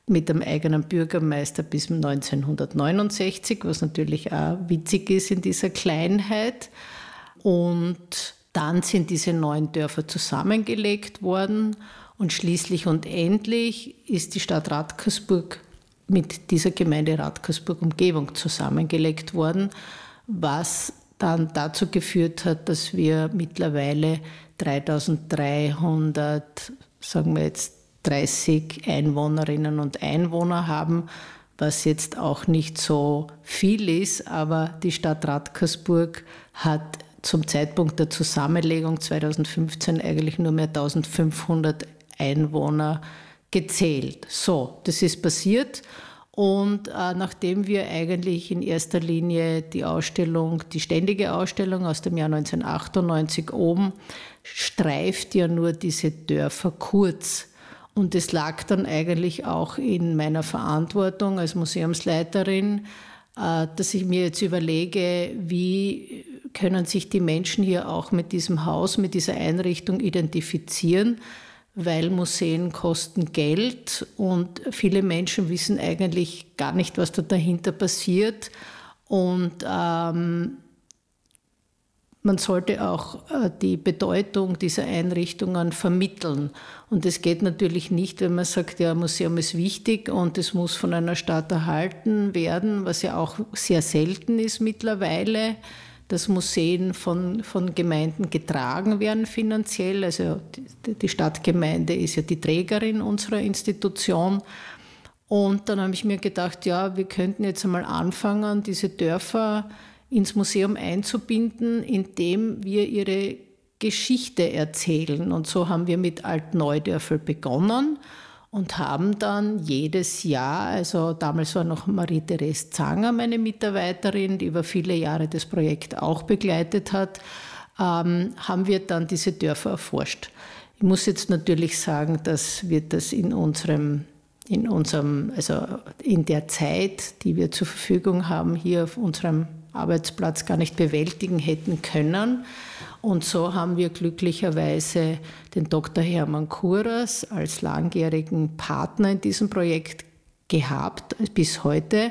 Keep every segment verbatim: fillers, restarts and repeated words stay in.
mit einem eigenen Bürgermeister bis neunzehnhundertneunundsechzig, was natürlich auch witzig ist in dieser Kleinheit. Und dann sind diese neun Dörfer zusammengelegt worden und schließlich und endlich ist die Stadt Radkersburg mit dieser Gemeinde Radkersburg-Umgebung zusammengelegt worden, was dann dazu geführt hat, dass wir mittlerweile dreitausenddreihundert, sagen wir jetzt dreißig Einwohnerinnen und Einwohner haben, was jetzt auch nicht so viel ist, aber die Stadt Radkersburg hat zum Zeitpunkt der Zusammenlegung zweitausendfünfzehn eigentlich nur mehr eintausendfünfhundert Einwohner gezählt. So, das ist passiert. Und äh, nachdem wir eigentlich in erster Linie die Ausstellung, die ständige Ausstellung aus dem Jahr neunzehnhundertachtundneunzig oben, streift ja nur diese Dörfer kurz. Und es lag dann eigentlich auch in meiner Verantwortung als Museumsleiterin, äh, dass ich mir jetzt überlege, wie können sich die Menschen hier auch mit diesem Haus, mit dieser Einrichtung identifizieren, weil Museen kosten Geld und viele Menschen wissen eigentlich gar nicht, was da dahinter passiert. Und ähm, man sollte auch äh, die Bedeutung dieser Einrichtungen vermitteln. Und es geht natürlich nicht, wenn man sagt, ja, Museum ist wichtig und es muss von einer Stadt erhalten werden, was ja auch sehr selten ist mittlerweile, dass Museen von, von Gemeinden getragen werden finanziell. Also die, die Stadtgemeinde ist ja die Trägerin unserer Institution. Und dann habe ich mir gedacht, ja, wir könnten jetzt einmal anfangen, diese Dörfer ins Museum einzubinden, indem wir ihre Geschichte erzählen. Und so haben wir mit Alt-Neudörfel begonnen und haben dann jedes Jahr, also damals war noch Marie-Therese Zanger meine Mitarbeiterin, die über viele Jahre das Projekt auch begleitet hat, ähm, haben wir dann diese Dörfer erforscht. Ich muss jetzt natürlich sagen, dass wir das in unserem, in unserem, also in der Zeit, die wir zur Verfügung haben, hier auf unserem Arbeitsplatz gar nicht bewältigen hätten können. Und so haben wir glücklicherweise den Doktor Hermann Kuras als langjährigen Partner in diesem Projekt gehabt, bis heute,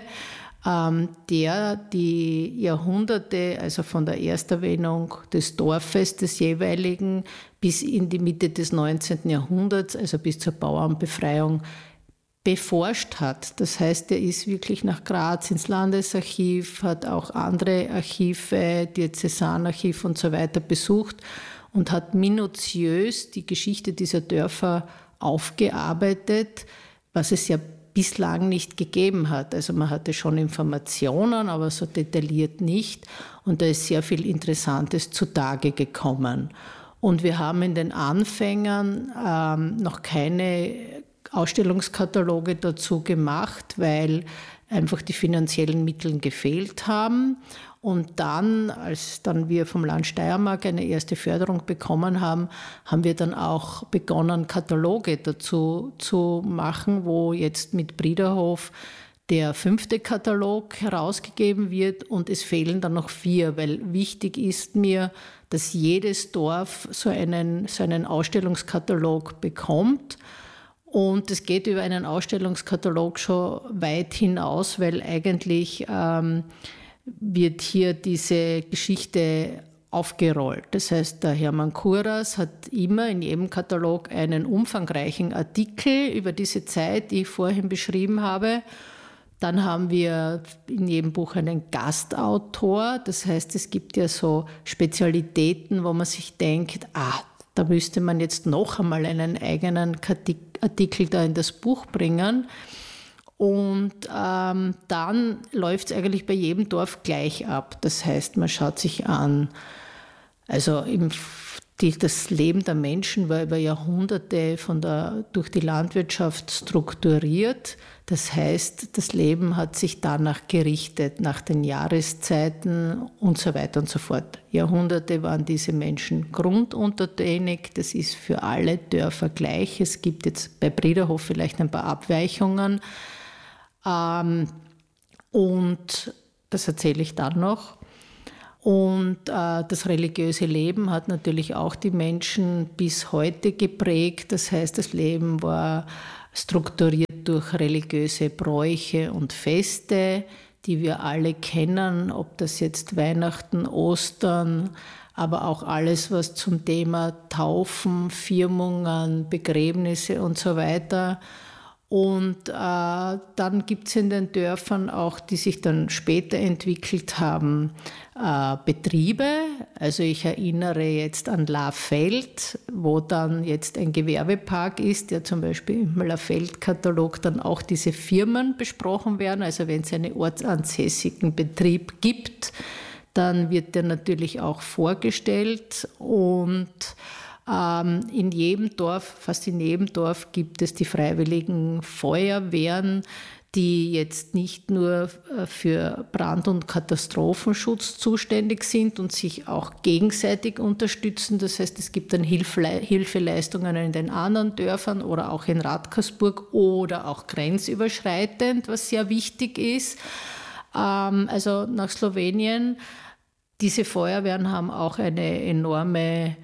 der die Jahrhunderte, also von der Ersterwähnung des Dorfes des jeweiligen bis in die Mitte des neunzehnten Jahrhunderts, also bis zur Bauernbefreiung, beforscht hat. Das heißt, er ist wirklich nach Graz ins Landesarchiv, hat auch andere Archive, Diözesanarchiv und so weiter besucht und hat minutiös die Geschichte dieser Dörfer aufgearbeitet, was es ja bislang nicht gegeben hat. Also man hatte schon Informationen, aber so detailliert nicht. Und da ist sehr viel Interessantes zutage gekommen. Und wir haben in den Anfängen ähm, noch keine Ausstellungskataloge dazu gemacht, weil einfach die finanziellen Mittel gefehlt haben. Und dann, als dann wir vom Land Steiermark eine erste Förderung bekommen haben, haben wir dann auch begonnen, Kataloge dazu zu machen, wo jetzt mit Briederhof der fünfte Katalog herausgegeben wird und es fehlen dann noch vier, weil wichtig ist mir, dass jedes Dorf so einen, so einen Ausstellungskatalog bekommt. Und es geht über einen Ausstellungskatalog schon weit hinaus, weil eigentlich ähm, wird hier diese Geschichte aufgerollt. Das heißt, der Hermann Kuras hat immer in jedem Katalog einen umfangreichen Artikel über diese Zeit, die ich vorhin beschrieben habe. Dann haben wir in jedem Buch einen Gastautor. Das heißt, es gibt ja so Spezialitäten, wo man sich denkt, ah, da müsste man jetzt noch einmal einen eigenen Artikel da in das Buch bringen. Und ähm, dann läuft es eigentlich bei jedem Dorf gleich ab. Das heißt, man schaut sich an, also im, die, das Leben der Menschen war über Jahrhunderte von der, durch die Landwirtschaft strukturiert. Das heißt, das Leben hat sich danach gerichtet, nach den Jahreszeiten und so weiter und so fort. Jahrhunderte waren diese Menschen grunduntertänig. Das ist für alle Dörfer gleich. Es gibt jetzt bei Briederhof vielleicht ein paar Abweichungen. Ähm, und das erzähle ich dann noch. Und äh, das religiöse Leben hat natürlich auch die Menschen bis heute geprägt. Das heißt, das Leben war strukturiert geführt durch religiöse Bräuche und Feste, die wir alle kennen, ob das jetzt Weihnachten, Ostern, aber auch alles, was zum Thema Taufen, Firmungen, Begräbnisse und so weiter. Und äh, dann gibt es in den Dörfern auch, die sich dann später entwickelt haben, äh, Betriebe. Also ich erinnere jetzt an Lafeld, wo dann jetzt ein Gewerbepark ist, der zum Beispiel im Lafeld-Katalog dann auch diese Firmen besprochen werden. Also wenn es einen ortsansässigen Betrieb gibt, dann wird der natürlich auch vorgestellt und in jedem Dorf, fast in jedem Dorf gibt es die freiwilligen Feuerwehren, die jetzt nicht nur für Brand- und Katastrophenschutz zuständig sind und sich auch gegenseitig unterstützen. Das heißt, es gibt dann Hilfeleistungen in den anderen Dörfern oder auch in Radkersburg oder auch grenzüberschreitend, was sehr wichtig ist. Also nach Slowenien. Diese Feuerwehren haben auch eine enorme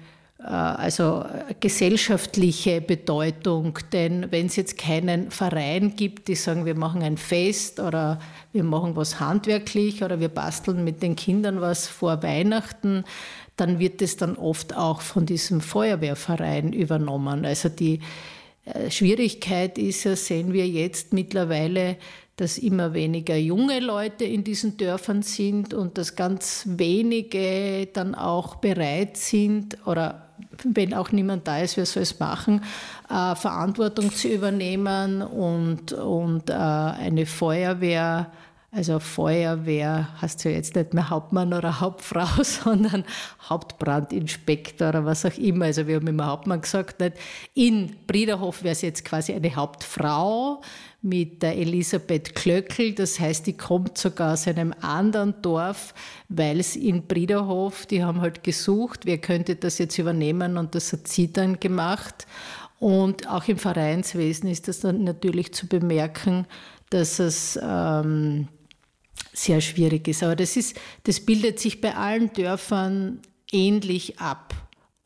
also gesellschaftliche Bedeutung, denn wenn es jetzt keinen Verein gibt, die sagen, wir machen ein Fest oder wir machen was handwerklich oder wir basteln mit den Kindern was vor Weihnachten, dann wird es dann oft auch von diesem Feuerwehrverein übernommen. Also die Schwierigkeit ist ja, sehen wir jetzt mittlerweile, dass immer weniger junge Leute in diesen Dörfern sind und dass ganz wenige dann auch bereit sind oder wenn auch niemand da ist, wer soll es machen, äh, Verantwortung zu übernehmen und, und äh, eine Feuerwehr, also Feuerwehr heißt ja jetzt nicht mehr Hauptmann oder Hauptfrau, sondern Hauptbrandinspektor oder was auch immer. Also wir haben immer Hauptmann gesagt, nicht? In Briederhof wäre es jetzt quasi eine Hauptfrau mit der Elisabeth Klöckl. Das heißt, die kommt sogar aus einem anderen Dorf, weil es in Briederhof, die haben halt gesucht, wer könnte das jetzt übernehmen und das hat sie dann gemacht. Und auch im Vereinswesen ist das dann natürlich zu bemerken, dass es ähm, sehr schwierig ist. Aber das ist, das bildet sich bei allen Dörfern ähnlich ab.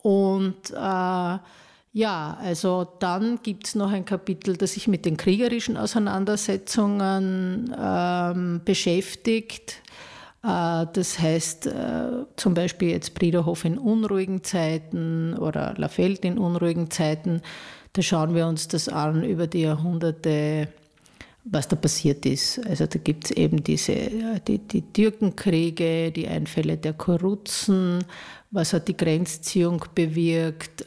Und äh, ja, also dann gibt es noch ein Kapitel, das sich mit den kriegerischen Auseinandersetzungen ähm, beschäftigt. Äh, das heißt äh, zum Beispiel jetzt Briederhof in unruhigen Zeiten oder Lafeld in unruhigen Zeiten. Da schauen wir uns das an über die Jahrhunderte, was da passiert ist. Also da gibt es eben diese, die, die Türkenkriege, die Einfälle der Kuruzen, was hat die Grenzziehung bewirkt,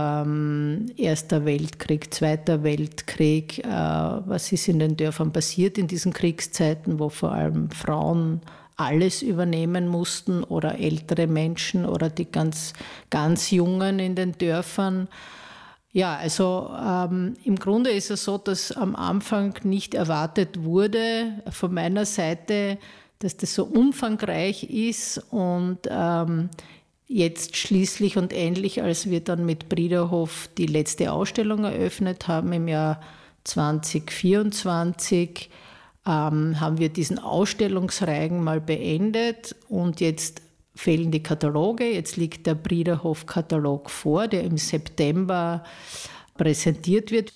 ähm, Erster Weltkrieg, Zweiter Weltkrieg, äh, was ist in den Dörfern passiert in diesen Kriegszeiten, wo vor allem Frauen alles übernehmen mussten oder ältere Menschen oder die ganz, ganz Jungen in den Dörfern. Ja, also ähm, im Grunde ist es so, dass am Anfang nicht erwartet wurde von meiner Seite, dass das so umfangreich ist und ähm, jetzt schließlich und endlich, als wir dann mit Briederhof die letzte Ausstellung eröffnet haben im Jahr zwanzig vierundzwanzig, ähm, haben wir diesen Ausstellungsreigen mal beendet und jetzt fehlen die Kataloge. Jetzt liegt der Briederhof-Katalog vor, der im September präsentiert wird.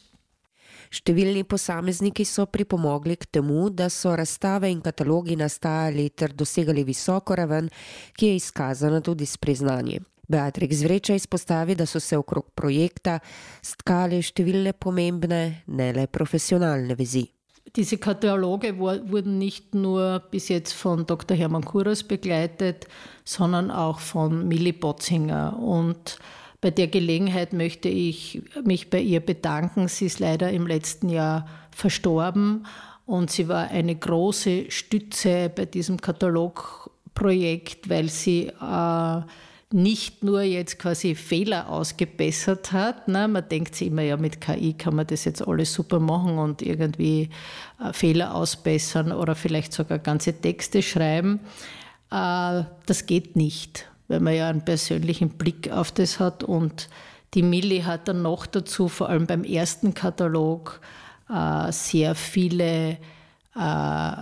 Številni posamezniki so pripomogli k temu, da so razstave in katalogi nastajali ter dosegali visoko raven, ki je izkazana tudi s priznanjem. Beatrix Vreča izpostavi, da so se okrog projekta stkale številne pomembne, ne le profesionalne vezi. Diese Kataloge wurden nicht nur bis jetzt von Doktor Hermann Kuras begleitet, sondern auch von Milli Botzinger. Und bei der Gelegenheit möchte ich mich bei ihr bedanken. Sie ist leider im letzten Jahr verstorben und sie war eine große Stütze bei diesem Katalogprojekt, weil sie äh, nicht nur jetzt quasi Fehler ausgebessert hat. Ne? Man denkt sich immer, ja, mit K I kann man das jetzt alles super machen und irgendwie äh, Fehler ausbessern oder vielleicht sogar ganze Texte schreiben. Äh, das geht nicht, weil man ja einen persönlichen Blick auf das hat. Und die Milli hat dann noch dazu, vor allem beim ersten Katalog, äh, sehr viele äh,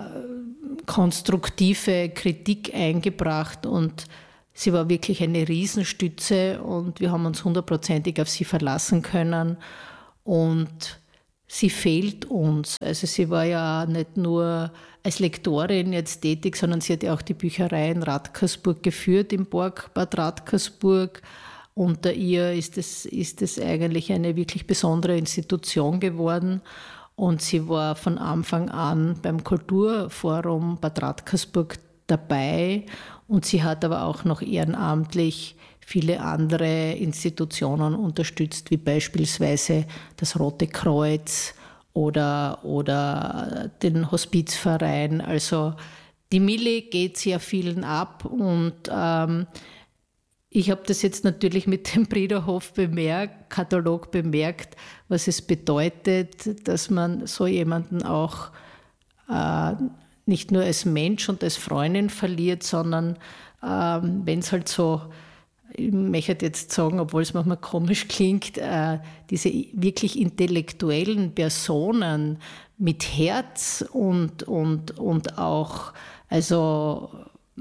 konstruktive Kritik eingebracht und sie war wirklich eine Riesenstütze und wir haben uns hundertprozentig auf sie verlassen können. Und sie fehlt uns. Also sie war ja nicht nur als Lektorin jetzt tätig, sondern sie hat ja auch die Bücherei in Radkersburg geführt, im Borgbad Radkersburg. Unter ihr ist es, ist es eigentlich eine wirklich besondere Institution geworden. Und sie war von Anfang an beim Kulturforum Bad Radkersburg dabei. Und sie hat aber auch noch ehrenamtlich viele andere Institutionen unterstützt, wie beispielsweise das Rote Kreuz oder, oder den Hospizverein. Also die Milli geht sehr vielen ab und ähm, ich habe das jetzt natürlich mit dem Briederhof bemerkt, Katalog bemerkt, was es bedeutet, dass man so jemanden auch äh, nicht nur als Mensch und als Freundin verliert, sondern äh, wenn es halt so, ich möchte jetzt sagen, obwohl es manchmal komisch klingt, äh, diese wirklich intellektuellen Personen mit Herz und, und, und auch, also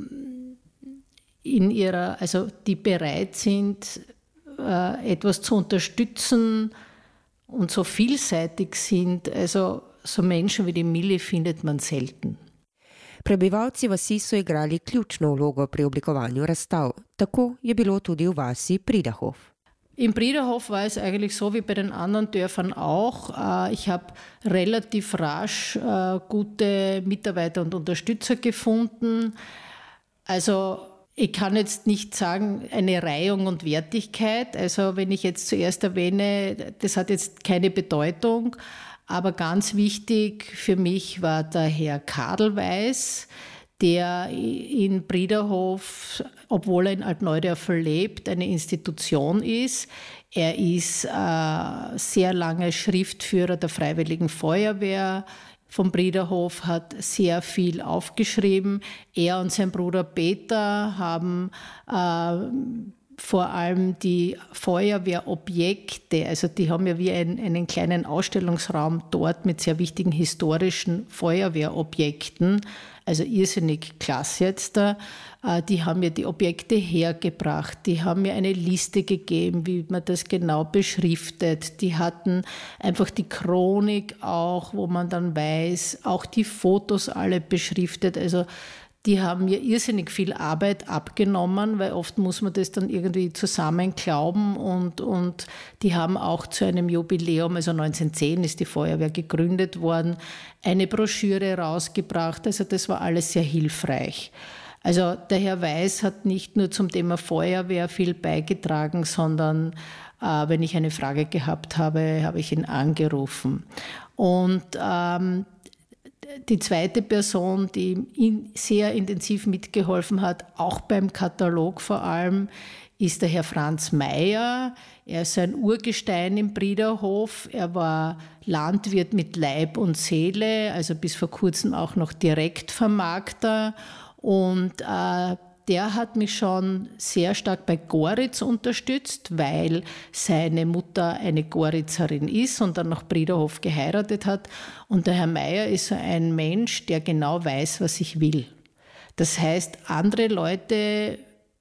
in ihrer, also die bereit sind, äh, etwas zu unterstützen und so vielseitig sind, also so Menschen wie die Milli findet man selten. Prebivalci vasi so igrali ključno vlogo pri oblikovanju razstav. Tako je bilo tudi v vasi Briederhof. Im Briederhof war es eigentlich so wie bei den anderen Dörfern auch. Ich habe relativ rasch gute Mitarbeiter und Unterstützer gefunden. Also ich kann jetzt nicht sagen, eine Reihung und Wertigkeit. Also wenn ich jetzt zuerst erwähne, das hat jetzt keine Bedeutung. Aber ganz wichtig für mich war der Herr Kadelweis, der in Briederhof, obwohl er in Altneudorf lebt, eine Institution ist. Er ist äh, sehr lange Schriftführer der Freiwilligen Feuerwehr vom Briederhof, hat sehr viel aufgeschrieben. Er und sein Bruder Peter haben äh, vor allem die Feuerwehrobjekte, also die haben ja wie ein, einen kleinen Ausstellungsraum dort mit sehr wichtigen historischen Feuerwehrobjekten, also irrsinnig klasse jetzt da. Die haben mir die Objekte hergebracht, die haben mir eine Liste gegeben, wie man das genau beschriftet. Die hatten einfach die Chronik auch, wo man dann weiß, auch die Fotos alle beschriftet, also die haben mir irrsinnig viel Arbeit abgenommen, weil oft muss man das dann irgendwie zusammen glauben und, und die haben auch zu einem Jubiläum, also neunzehnhundertzehn ist die Feuerwehr gegründet worden, eine Broschüre rausgebracht, also das war alles sehr hilfreich. Also der Herr Weiß hat nicht nur zum Thema Feuerwehr viel beigetragen, sondern äh, wenn ich eine Frage gehabt habe, habe ich ihn angerufen. Und ähm, die zweite Person, die ihm sehr intensiv mitgeholfen hat, auch beim Katalog vor allem, ist der Herr Franz Meyer. Er ist ein Urgestein im Briederhof. Er war Landwirt mit Leib und Seele, also bis vor kurzem auch noch Direktvermarkter. Und äh, der hat mich schon sehr stark bei Goritz unterstützt, weil seine Mutter eine Goritzerin ist und dann nach Briederhof geheiratet hat. Und der Herr Meyer ist so ein Mensch, der genau weiß, was ich will. Das heißt, andere Leute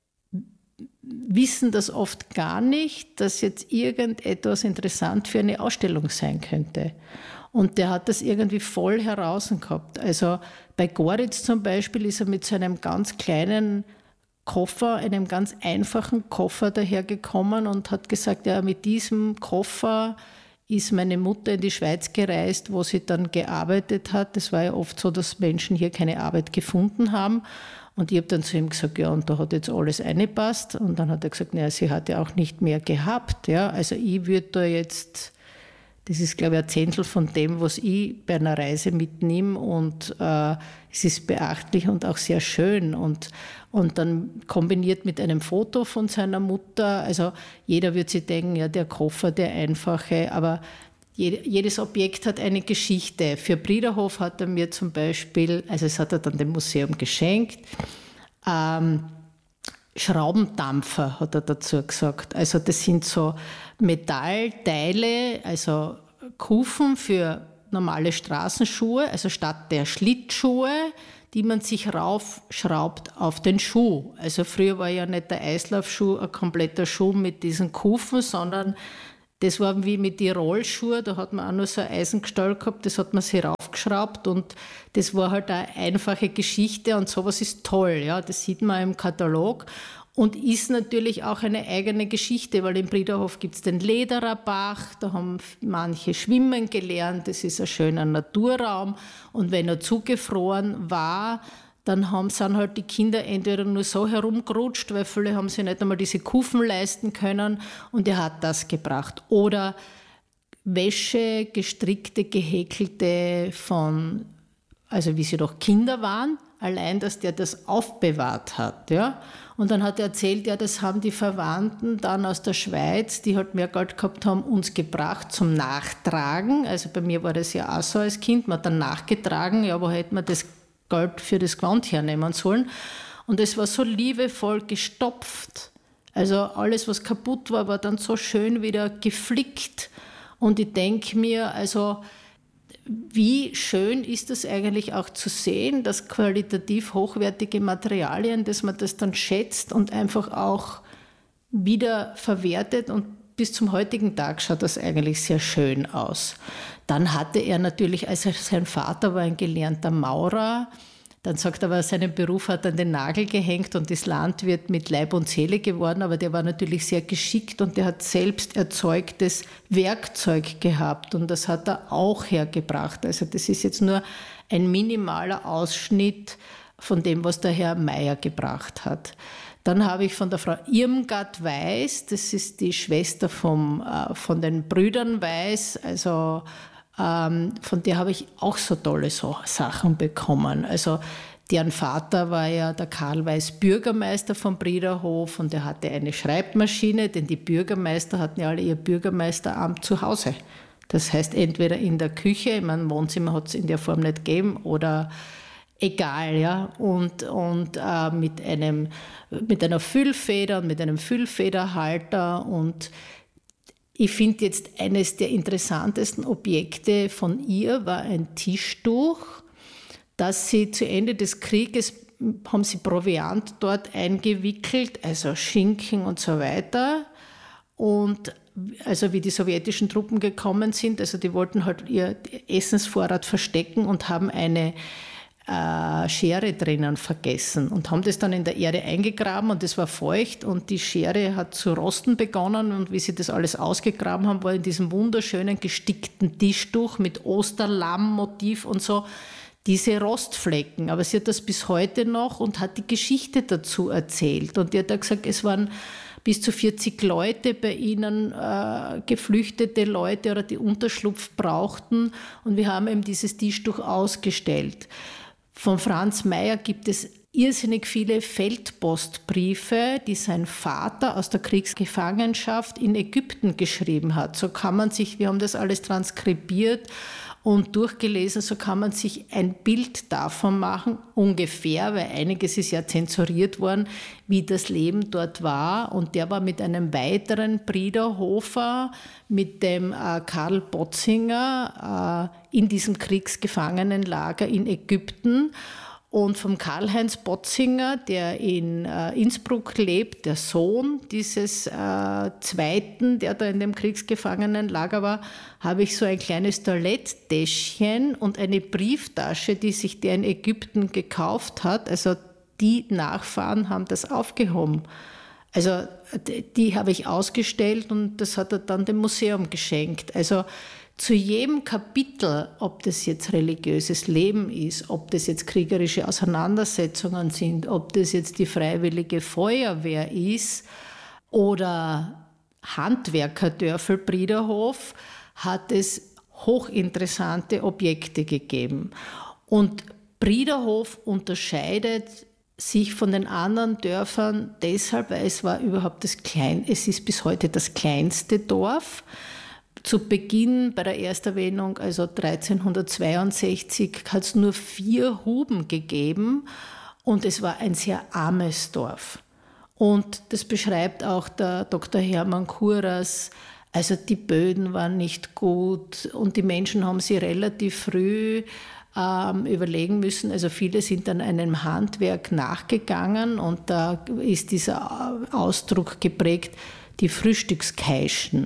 wissen das oft gar nicht, dass jetzt irgendetwas interessant für eine Ausstellung sein könnte. Und der hat das irgendwie voll heraus gehabt. Also bei Goritz zum Beispiel ist er mit so einem ganz kleinen Koffer, einem ganz einfachen Koffer dahergekommen und hat gesagt, ja, mit diesem Koffer ist meine Mutter in die Schweiz gereist, wo sie dann gearbeitet hat. Das war ja oft so, dass Menschen hier keine Arbeit gefunden haben. Und ich habe dann zu ihm gesagt, ja, und da hat jetzt alles eingepasst. Und dann hat er gesagt, naja, sie hat ja auch nicht mehr gehabt. Ja, also ich würde da jetzt, das ist, glaube ich, ein Zehntel von dem, was ich bei einer Reise mitnehme. Und äh, es ist beachtlich und auch sehr schön. Und, und dann kombiniert mit einem Foto von seiner Mutter. Also jeder wird sich denken, ja, der Koffer, der einfache. Aber jedes Objekt hat eine Geschichte. Für Briederhof hat er mir zum Beispiel, also es hat er dann dem Museum geschenkt, ähm, Schraubendampfer hat er dazu gesagt. Also das sind so Metallteile, also Kufen für normale Straßenschuhe, also statt der Schlittschuhe, die man sich raufschraubt auf den Schuh. Also früher war ja nicht der Eislaufschuh ein kompletter Schuh mit diesen Kufen, sondern Das war wie mit den Rollschuhen, da hat man auch nur so ein Eisengestell gehabt, das hat man sich raufgeschraubt und das war halt eine einfache Geschichte und sowas ist toll, ja, das sieht man im Katalog und ist natürlich auch eine eigene Geschichte, weil im Briederhof gibt es den Ledererbach, da haben manche schwimmen gelernt, das ist ein schöner Naturraum und wenn er zugefroren war, dann haben, sind halt die Kinder entweder nur so herumgerutscht, weil viele haben sich nicht einmal diese Kufen leisten können und er hat das gebracht. Oder Wäsche, gestrickte, gehäkelte von, also wie sie doch Kinder waren, allein, dass der das aufbewahrt hat. Ja? Und dann hat er erzählt, ja, das haben die Verwandten dann aus der Schweiz, die halt mehr Geld gehabt haben, uns gebracht zum Nachtragen. Also bei mir war das ja auch so als Kind, man hat dann nachgetragen, ja, wo hätte man das Geld für das Gewand hernehmen sollen. Und es war so liebevoll gestopft. Also alles, was kaputt war, war dann so schön wieder geflickt. Und ich denke mir, also wie schön ist das eigentlich auch zu sehen, dass qualitativ hochwertige Materialien, dass man das dann schätzt und einfach auch wieder verwertet und bis zum heutigen Tag schaut das eigentlich sehr schön aus. Dann hatte er natürlich, also sein Vater war ein gelernter Maurer, dann sagt er aber, seinen Beruf hat an den Nagel gehängt und ist Landwirt mit Leib und Seele geworden, aber der war natürlich sehr geschickt und der hat selbst erzeugtes Werkzeug gehabt und das hat er auch hergebracht. Also das ist jetzt nur ein minimaler Ausschnitt von dem, was der Herr Meyer gebracht hat. Dann habe ich von der Frau Irmgard Weiß, das ist die Schwester vom, äh, von den Brüdern Weiß, also ähm, von der habe ich auch so tolle so Sachen bekommen. Also deren Vater war ja der Karl Weiß Bürgermeister vom Briederhof und er hatte eine Schreibmaschine, denn die Bürgermeister hatten ja alle ihr Bürgermeisteramt zu Hause. Das heißt entweder in der Küche, ich meine, Wohnzimmer hat es in der Form nicht gegeben, oder egal, ja, und, und äh, mit, einem, mit einer Füllfeder und mit einem Füllfederhalter. Und ich finde jetzt eines der interessantesten Objekte von ihr war ein Tischtuch, das sie zu Ende des Krieges, haben sie Proviant dort eingewickelt, also Schinken und so weiter. Und also wie die sowjetischen Truppen gekommen sind, also die wollten halt ihr Essensvorrat verstecken und haben eine Äh, Schere drinnen vergessen und haben das dann in der Erde eingegraben und es war feucht und die Schere hat zu rosten begonnen und wie sie das alles ausgegraben haben, war in diesem wunderschönen gestickten Tischtuch mit Osterlammmotiv und so diese Rostflecken. Aber sie hat das bis heute noch und hat die Geschichte dazu erzählt und die hat da gesagt, es waren bis zu vierzig Leute bei ihnen, äh, geflüchtete Leute oder die Unterschlupf brauchten und wir haben eben dieses Tischtuch ausgestellt. Von Franz Meyer gibt es irrsinnig viele Feldpostbriefe, die sein Vater aus der Kriegsgefangenschaft in Ägypten geschrieben hat. So kann man sich, wir haben das alles transkribiert und durchgelesen, so kann man sich ein Bild davon machen, ungefähr, weil einiges ist ja zensuriert worden, wie das Leben dort war. Und der war mit einem weiteren Briederhofer, mit dem äh, Karl Botzinger, äh, in diesem Kriegsgefangenenlager in Ägypten. Und vom Karl-Heinz Botzinger, der in äh, Innsbruck lebt, der Sohn dieses äh, Zweiten, der da in dem Kriegsgefangenenlager war, habe ich so ein kleines Toiletttäschchen und eine Brieftasche, die sich der in Ägypten gekauft hat. Also die Nachfahren haben das aufgehoben. Also die, die habe ich ausgestellt und das hat er dann dem Museum geschenkt. Also zu jedem Kapitel, ob das jetzt religiöses Leben ist, ob das jetzt kriegerische Auseinandersetzungen sind, ob das jetzt die Freiwillige Feuerwehr ist oder Handwerkerdörfel Briederhof, hat es hochinteressante Objekte gegeben. Und Briederhof unterscheidet sich von den anderen Dörfern deshalb, weil es war überhaupt das klein, es ist bis heute das kleinste Dorf. Zu Beginn bei der Ersterwähnung, also dreizehnhundertzweiundsechzig, hat es nur vier Huben gegeben und es war ein sehr armes Dorf. Und das beschreibt auch der Doktor Hermann Kuras. Also die Böden waren nicht gut und die Menschen haben sie relativ früh ähm, überlegen müssen. Also viele sind dann einem Handwerk nachgegangen und da ist dieser Ausdruck geprägt, die Frühstückskaischen.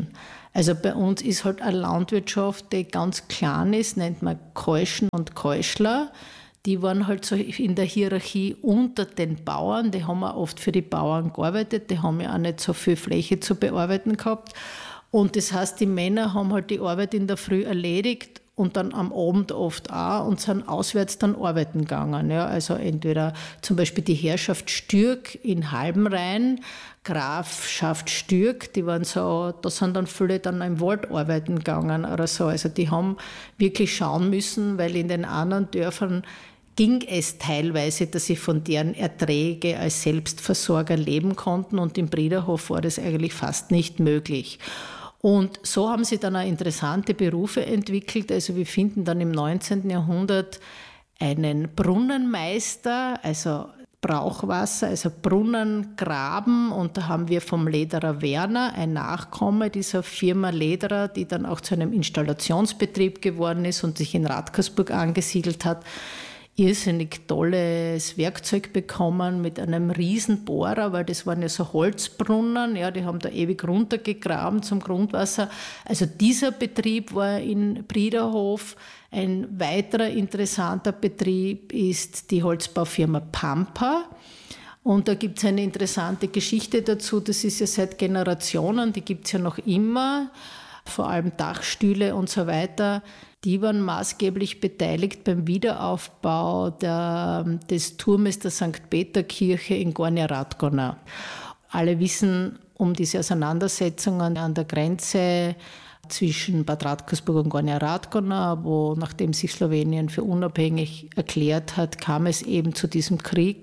Also bei uns ist halt eine Landwirtschaft, die ganz klein ist, nennt man Keuschen und Keuschler. Die waren halt so in der Hierarchie unter den Bauern. Die haben auch oft für die Bauern gearbeitet. Die haben ja auch nicht so viel Fläche zu bearbeiten gehabt. Und das heißt, die Männer haben halt die Arbeit in der Früh erledigt und dann am Abend oft auch und sind auswärts dann arbeiten gegangen. Ja, also entweder zum Beispiel die Herrschaft Stürk in Halbenrhein, Grafschaft Stürk, die waren so, da sind dann viele dann im Wald arbeiten gegangen oder so. Also die haben wirklich schauen müssen, weil in den anderen Dörfern ging es teilweise, dass sie von deren Erträge als Selbstversorger leben konnten und im Briederhof war das eigentlich fast nicht möglich. Und so haben sie dann auch interessante Berufe entwickelt. Also wir finden dann im neunzehnten Jahrhundert einen Brunnenmeister, also Brauchwasser, also Brunnen graben. Und da haben wir vom Lederer Werner, ein Nachkomme dieser Firma Lederer, die dann auch zu einem Installationsbetrieb geworden ist und sich in Radkersburg angesiedelt hat, irrsinnig tolles Werkzeug bekommen mit einem Riesenbohrer, weil das waren ja so Holzbrunnen, ja, die haben da ewig runtergegraben zum Grundwasser. Also dieser Betrieb war in Briederhof. Ein weiterer interessanter Betrieb ist die Holzbaufirma Pampa. Und da gibt es eine interessante Geschichte dazu, das ist ja seit Generationen, die gibt es ja noch immer, vor allem Dachstühle und so weiter. Die waren maßgeblich beteiligt beim Wiederaufbau der, des Turmes der Sankt Peter-Kirche in Gornja Radgona. Alle wissen um diese Auseinandersetzungen an der Grenze zwischen Bad Radkersburg und Gornja Radgona, wo nachdem sich Slowenien für unabhängig erklärt hat, kam es eben zu diesem Krieg.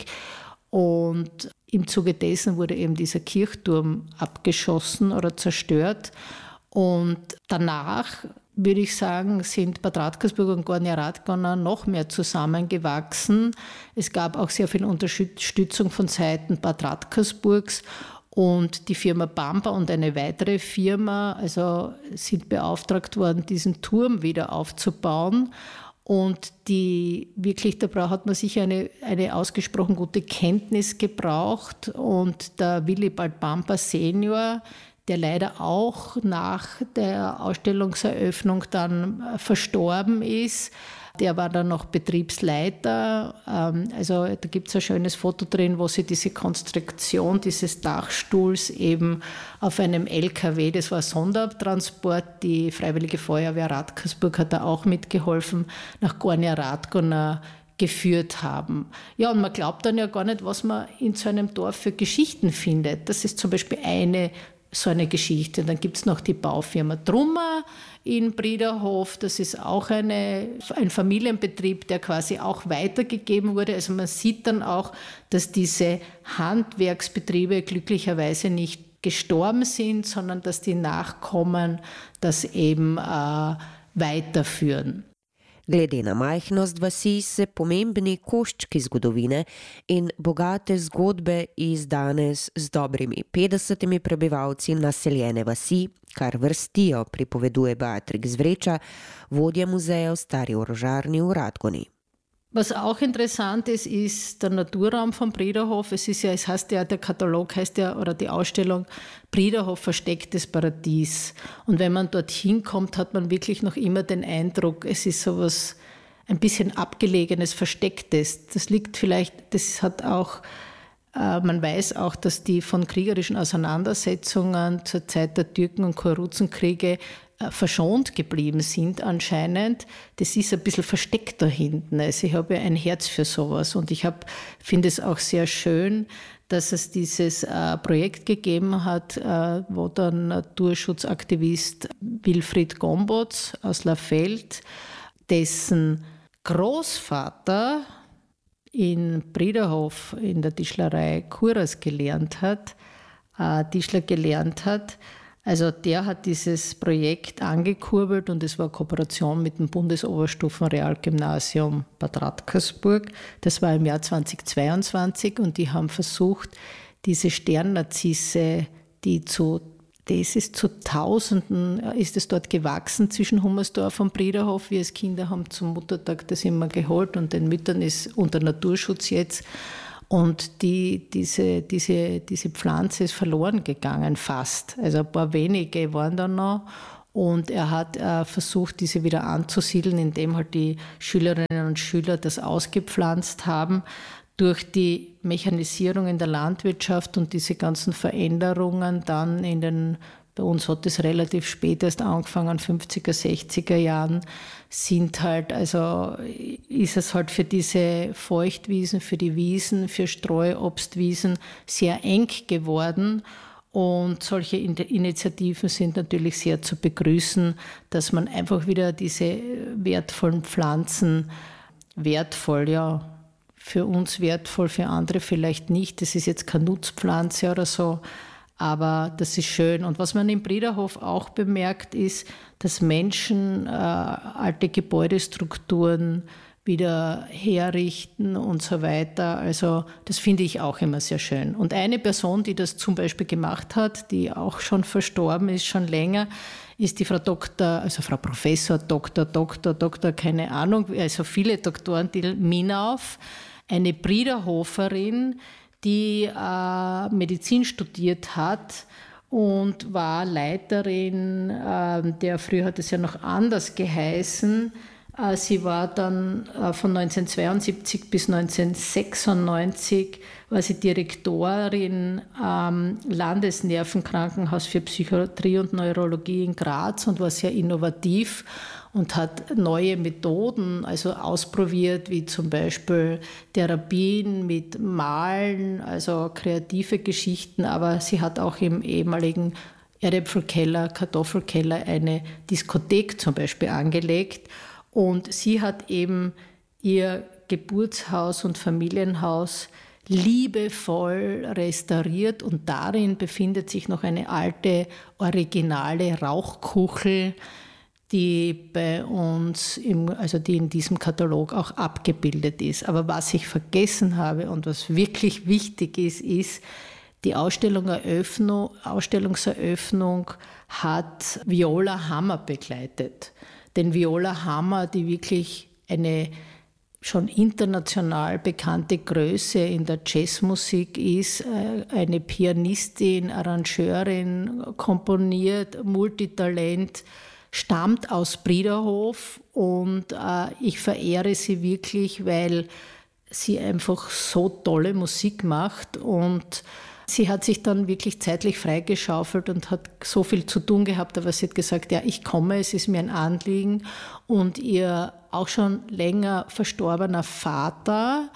Und im Zuge dessen wurde eben dieser Kirchturm abgeschossen oder zerstört. Und danach, würde ich sagen, sind Bad Radkersburg und Gornja Radgona noch mehr zusammengewachsen. Es gab auch sehr viel Unterstützung von Seiten Bad Radkersburgs und die Firma Pampa und eine weitere Firma also sind beauftragt worden, diesen Turm wieder aufzubauen. Und die wirklich, da hat man sicher eine, eine ausgesprochen gute Kenntnis gebraucht. Und der Willibald Pampa Senior, der leider auch nach der Ausstellungseröffnung dann verstorben ist. Der war dann noch Betriebsleiter. Also da gibt es ein schönes Foto drin, wo sie diese Konstruktion dieses Dachstuhls eben auf einem L K W, das war Sondertransport, die Freiwillige Feuerwehr Radkersburg hat da auch mitgeholfen, nach Gornja Radgona geführt haben. Ja, und man glaubt dann ja gar nicht, was man in so einem Dorf für Geschichten findet. Das ist zum Beispiel eine so eine Geschichte. Dann gibt es noch die Baufirma Trummer in Briederhof. Das ist auch eine, ein Familienbetrieb, der quasi auch weitergegeben wurde. Also man sieht dann auch, dass diese Handwerksbetriebe glücklicherweise nicht gestorben sind, sondern dass die Nachkommen das eben äh, weiterführen. Glede na majhnost vasi se pomembni koščki zgodovine in bogate zgodbe iz danes z dobrimi petdesetimi prebivalci naseljene vasi, kar vrstijo, pripoveduje Beatrix Vreča, vodja muzeja v Stari orožarni v Radgoni. Was auch interessant ist, ist der Naturraum von Briederhof. Es ist ja, es heißt ja, der Katalog heißt ja, oder die Ausstellung Briederhof verstecktes Paradies. Und wenn man dorthin kommt, hat man wirklich noch immer den Eindruck, es ist sowas ein bisschen Abgelegenes, Verstecktes. Das liegt vielleicht, das hat auch, äh, man weiß auch, dass die von kriegerischen Auseinandersetzungen zur Zeit der Türken- und Choruzenkriege verschont geblieben sind anscheinend. Das ist ein bisschen versteckt da hinten. Also ich habe ja ein Herz für sowas und ich finde es auch sehr schön, dass es dieses äh, Projekt gegeben hat, äh, wo der Naturschutzaktivist Wilfried Gombotz aus Lafeld, dessen Großvater in Briederhof in der Tischlerei Kuras gelernt hat, äh, Tischler gelernt hat. Also der hat dieses Projekt angekurbelt und es war Kooperation mit dem Bundesoberstufenrealgymnasium Bad Radkersburg. Das war im Jahr zweitausendzweiundzwanzig und die haben versucht, diese Sternnazisse, die zu, das ist zu Tausenden, ist es dort gewachsen zwischen Hummersdorf und Briederhof. Wir als Kinder haben zum Muttertag das immer geholt und den Müttern ist unter Naturschutz jetzt. Und die, diese, diese, diese Pflanze ist verloren gegangen fast. Also ein paar wenige waren da noch. Und er hat äh, versucht, diese wieder anzusiedeln, indem halt die Schülerinnen und Schüler das ausgepflanzt haben. Durch die Mechanisierung in der Landwirtschaft und diese ganzen Veränderungen dann in den, bei uns hat es relativ spät erst angefangen, fünfziger, sechziger Jahren, sind halt, also ist es halt für diese Feuchtwiesen, für die Wiesen, für Streuobstwiesen sehr eng geworden. Und solche Initiativen sind natürlich sehr zu begrüßen, dass man einfach wieder diese wertvollen Pflanzen, wertvoll, ja, für uns wertvoll, für andere vielleicht nicht. Das ist jetzt keine Nutzpflanze oder so, aber das ist schön. Und was man im Priederhof auch bemerkt, ist, dass Menschen äh, alte Gebäudestrukturen wieder herrichten und so weiter. Also das finde ich auch immer sehr schön. Und eine Person, die das zum Beispiel gemacht hat, die auch schon verstorben ist, schon länger, ist die Frau Doktor, also Frau Professor, Doktor, Doktor, Doktor, keine Ahnung, also viele Doktoren, die Minauf, eine Priederhoferin, die äh, Medizin studiert hat und war Leiterin, äh, der früher hat es ja noch anders geheißen. Sie war dann von neunzehnhundertzweiundsiebzig bis neunzehnhundertsechsundneunzig war sie Direktorin am Landesnervenkrankenhaus für Psychiatrie und Neurologie in Graz und war sehr innovativ und hat neue Methoden also ausprobiert, wie zum Beispiel Therapien mit Malen, also kreative Geschichten, aber sie hat auch im ehemaligen Erdäpfelkeller, Kartoffelkeller eine Diskothek zum Beispiel angelegt. Und sie hat eben ihr Geburtshaus und Familienhaus liebevoll restauriert und darin befindet sich noch eine alte, originale Rauchkuchel, die bei uns, im, also die in diesem Katalog auch abgebildet ist. Aber was ich vergessen habe und was wirklich wichtig ist, ist, die Ausstellung Eröffnung, Ausstellungseröffnung hat Viola Hammer begleitet. Denn Viola Hammer, die wirklich eine schon international bekannte Größe in der Jazzmusik ist, eine Pianistin, Arrangeurin, komponiert, Multitalent, stammt aus Priederhof und ich verehre sie wirklich, weil sie einfach so tolle Musik macht und sie hat sich dann wirklich zeitlich freigeschaufelt und hat so viel zu tun gehabt, aber sie hat gesagt, ja, ich komme, es ist mir ein Anliegen. Und ihr auch schon länger verstorbener Vater,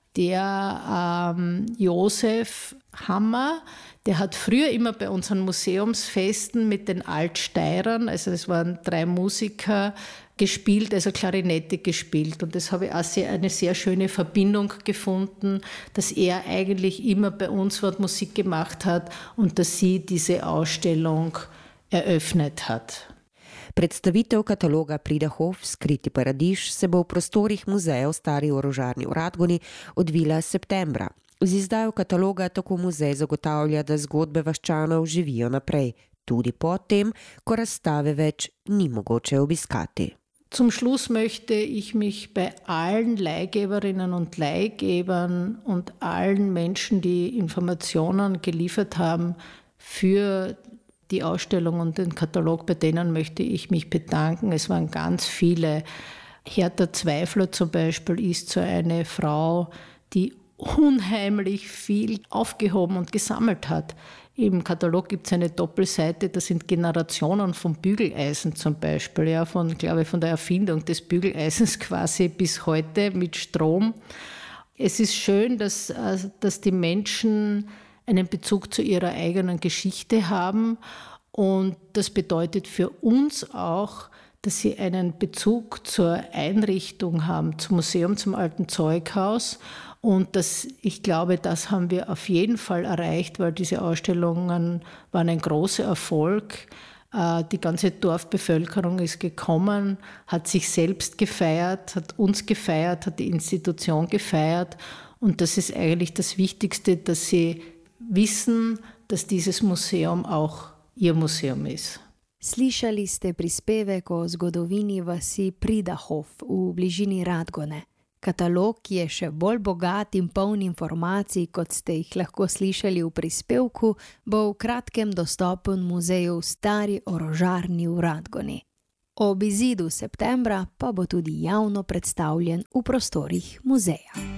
der ähm, Josef Hammer, der hat früher immer bei unseren Museumsfesten mit den Altsteirern, also es waren drei Musiker, gespielt, also Klarinette gespielt. Und das habe ich auch sehr, eine sehr schöne Verbindung gefunden, dass er eigentlich immer bei uns was Musik gemacht hat und dass sie diese Ausstellung eröffnet hat. Predstavitev kataloga Priderhof Skriti paradiž se bo v prostorih muzeja v Stari orožarni v Radgoni odvila septembra. Z izdajo kataloga tako muzej zagotavlja, da zgodbe vaščanov živijo naprej, tudi potem, ko razstave več ni mogoče obiskati. Zum Schluss möchte ich mich bei allen Leihgeberinnen und Leihgebern und allen Menschen, die Informationen geliefert haben für die Ausstellung und den Katalog, bei denen möchte ich mich bedanken. Es waren ganz viele. Hertha Zweifler zum Beispiel ist so eine Frau, die unheimlich viel aufgehoben und gesammelt hat. Im Katalog gibt es eine Doppelseite, da sind Generationen von Bügeleisen zum Beispiel, ja, von, glaube ich, von der Erfindung des Bügeleisens quasi bis heute mit Strom. Es ist schön, dass, dass die Menschen einen Bezug zu ihrer eigenen Geschichte haben und das bedeutet für uns auch, dass sie einen Bezug zur Einrichtung haben, zum Museum, zum Alten Zeughaus. Und das, ich glaube, das haben wir auf jeden Fall erreicht, weil diese Ausstellungen waren ein großer Erfolg. Die ganze Dorfbevölkerung ist gekommen, hat sich selbst gefeiert, hat uns gefeiert, hat die Institution gefeiert. Und das ist eigentlich das Wichtigste, dass sie wissen, dass dieses Museum auch ihr Museum ist. Slišali ste prispevek o zgodovini vasi Priderhof v bližini Radgone. Katalog je še bolj bogat in poln informacij, kot ste jih lahko slišali v prispevku, bo v kratkem dostopen v muzeju Stari orožarni v Radgoni. Ob izidu septembra pa bo tudi javno predstavljen v prostorih muzeja.